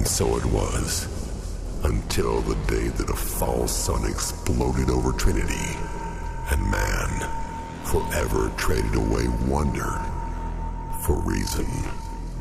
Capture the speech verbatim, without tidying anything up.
so it was, until the day that a false sun exploded over Trinity, and man forever traded away wonder for reason.